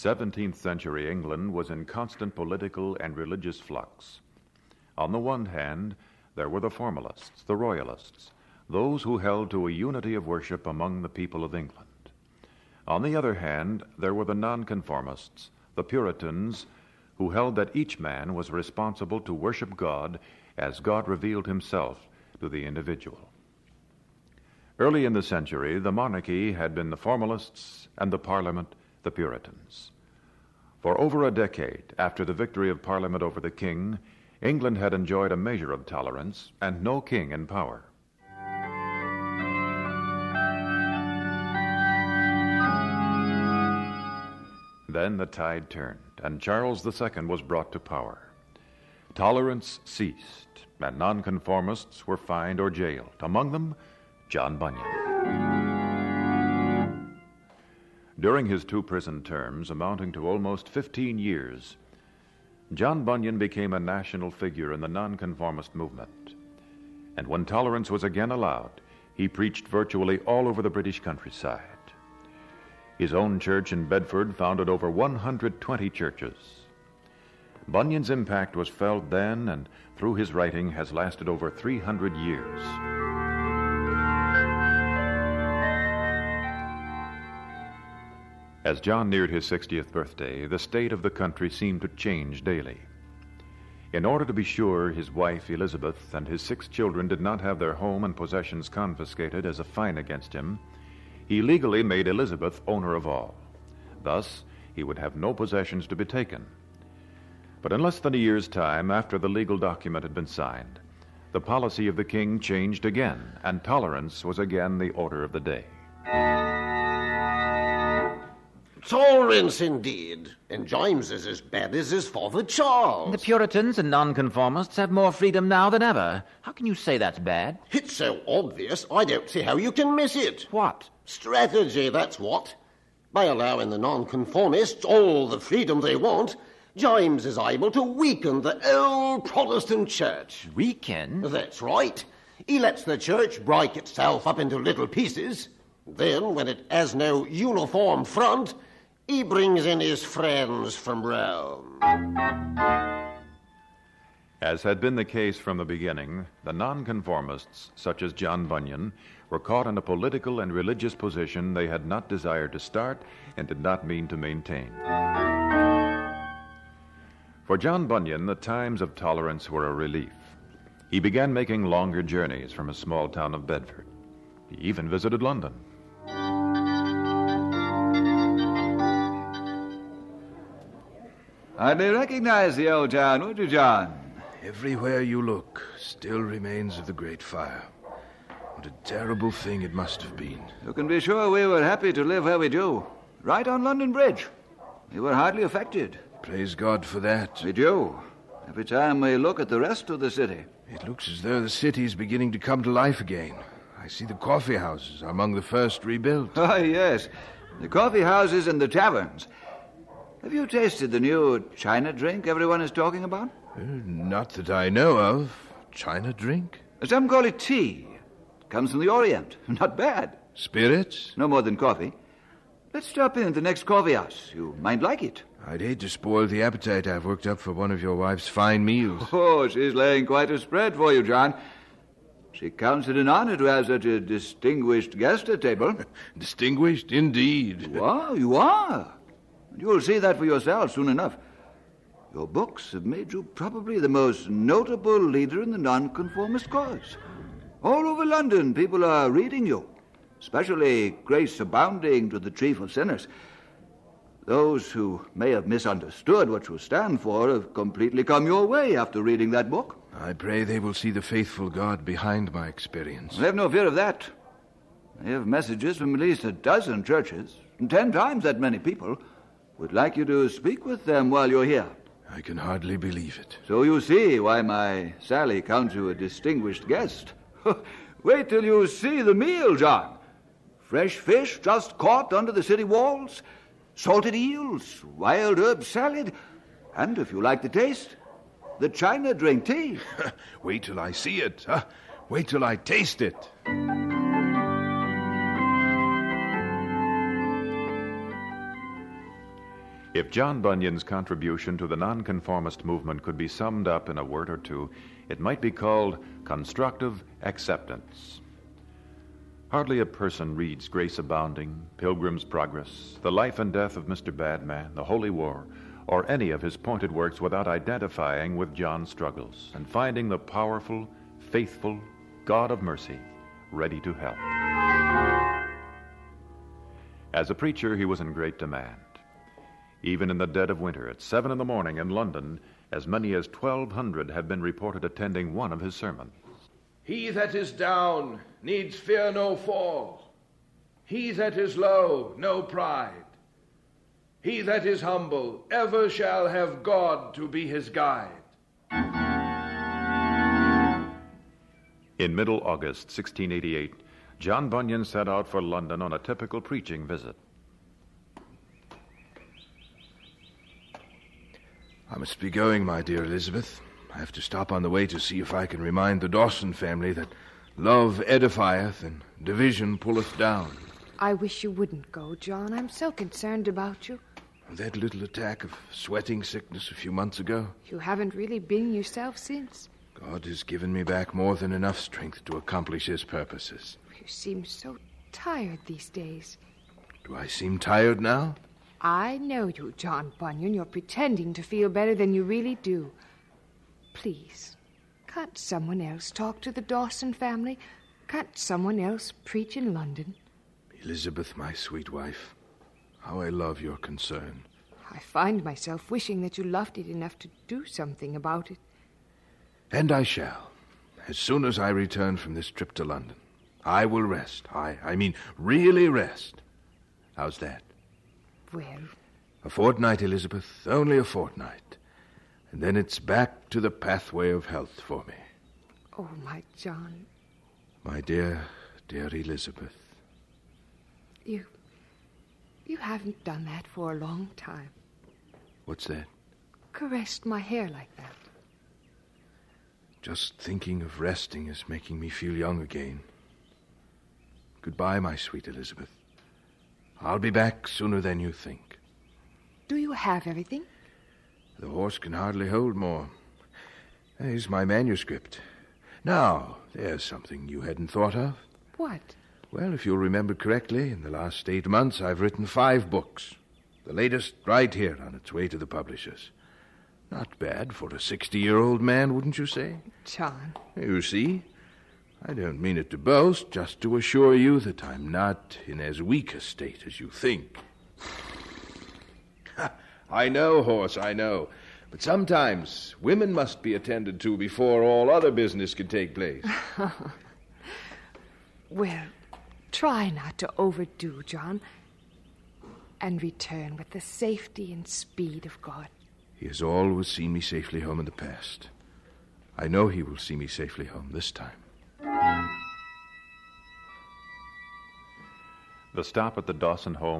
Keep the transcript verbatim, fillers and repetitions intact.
seventeenth century England was in constant political and religious flux. On the one hand, there were the formalists, the royalists, those who held to a unity of worship among the people of England. On the other hand, there were the nonconformists, the Puritans, who held that each man was responsible to worship God as God revealed himself to the individual. Early in the century, the monarchy had been the formalists and the Parliament the Puritans. For over a decade after the victory of Parliament over the king, England had enjoyed a measure of tolerance and no king in power. Then the tide turned, and Charles the Second was brought to power. Tolerance ceased, and nonconformists were fined or jailed, among them John Bunyan. During his two prison terms, amounting to almost fifteen years, John Bunyan became a national figure in the nonconformist movement. And when tolerance was again allowed, he preached virtually all over the British countryside. His own church in Bedford founded over one hundred twenty churches. Bunyan's impact was felt then and through his writing has lasted over three hundred years. As John neared his sixtieth birthday, the state of the country seemed to change daily. In order to be sure his wife Elizabeth and his six children did not have their home and possessions confiscated as a fine against him, he legally made Elizabeth owner of all. Thus, he would have no possessions to be taken. But in less than a year's time after the legal document had been signed, the policy of the king changed again, and tolerance was again the order of the day. Tolerance, indeed. And James is as bad as his father Charles. The Puritans and nonconformists have more freedom now than ever. How can you say that's bad? It's so obvious, I don't see how you can miss it. What? Strategy, that's what. By allowing the nonconformists all the freedom they want, James is able to weaken the old Protestant church. Weaken? That's right. He lets the church break itself up into little pieces. Then, when it has no uniform front, he brings in his friends from Rome. As had been the case from the beginning, the nonconformists, such as John Bunyan, were caught in a political and religious position they had not desired to start and did not mean to maintain. For John Bunyan, the times of tolerance were a relief. He began making longer journeys from his small town of Bedford. He even visited London. Hardly recognize the old town, would you, John? Everywhere you look, still remains of the Great Fire. What a terrible thing it must have been. You can be sure we were happy to live where we do, right on London Bridge. We were hardly affected. Praise God for that. We do. Every time we look at the rest of the city. It looks as though the city is beginning to come to life again. I see the coffee houses among the first rebuilt. Oh, yes. The coffee houses and the taverns. Have you tasted the new China drink everyone is talking about? Uh, not that I know of. China drink? Some call it tea. It comes from the Orient. Not bad. Spirits? No more than coffee. Let's stop in at the next coffee house. You might like it. I'd hate to spoil the appetite I've worked up for one of your wife's fine meals. Oh, she's laying quite a spread for you, John. She counts it an honor to have such a distinguished guest at table. Distinguished, indeed. You are, you are. You'll see that for yourself soon enough. Your books have made you probably the most notable leader in the nonconformist cause. All over London, people are reading you, especially Grace Abounding to the Chief of Sinners. Those who may have misunderstood what you stand for have completely come your way after reading that book. I pray they will see the faithful God behind my experience. I have no fear of that. I have messages from at least a dozen churches, and ten times that many people would like you to speak with them while you're here. I can hardly believe it. So you see why my Sally counts you a distinguished guest. Wait till you see the meal, John. Fresh fish just caught under the city walls, salted eels, wild herb salad, and, if you like the taste, the China drink tea. Wait till I see it. Huh? Wait till I taste it. If John Bunyan's contribution to the nonconformist movement could be summed up in a word or two, it might be called constructive acceptance. Hardly a person reads Grace Abounding, Pilgrim's Progress, The Life and Death of Mister Badman, The Holy War, or any of his pointed works without identifying with John's struggles and finding the powerful, faithful God of mercy ready to help. As a preacher, he was in great demand. Even in the dead of winter, at seven in the morning in London, as many as twelve hundred had been reported attending one of his sermons. He that is down needs fear no fall. He that is low, no pride. He that is humble ever shall have God to be his guide. In middle August sixteen eighty-eight, John Bunyan set out for London on a typical preaching visit. I must be going, my dear Elizabeth. I have to stop on the way to see if I can remind the Dawson family that love edifieth and division pulleth down. I wish you wouldn't go, John. I'm so concerned about you. That little attack of sweating sickness a few months ago. You haven't really been yourself since. God has given me back more than enough strength to accomplish his purposes. You seem so tired these days. Do I seem tired now? I know you, John Bunyan. You're pretending to feel better than you really do. Please, can't someone else talk to the Dawson family? Can't someone else preach in London? Elizabeth, my sweet wife, how I love your concern. I find myself wishing that you loved it enough to do something about it. And I shall, as soon as I return from this trip to London. I will rest. I, I mean, really rest. How's that? Well, A fortnight, Elizabeth, only a fortnight. And then it's back to the pathway of health for me. oh, my John, My dear, dear Elizabeth. you... you haven't done that for a long time. What's that? Caressed my hair like that. Just thinking of resting is making me feel young again. Goodbye, my sweet Elizabeth. I'll be back sooner than you think. Do you have everything? The horse can hardly hold more. There's my manuscript. Now, there's something you hadn't thought of. What? Well, if you'll remember correctly, in the last eight months I've written five books. The latest right here on its way to the publishers. Not bad for a sixty-year-old man, wouldn't you say? John. You see, I don't mean it to boast, just to assure you that I'm not in as weak a state as you think. I know, horse, I know. But sometimes women must be attended to before all other business can take place. Well, try not to overdo, John, and return with the safety and speed of God. He has always seen me safely home in the past. I know he will see me safely home this time. The stop at the Dawson home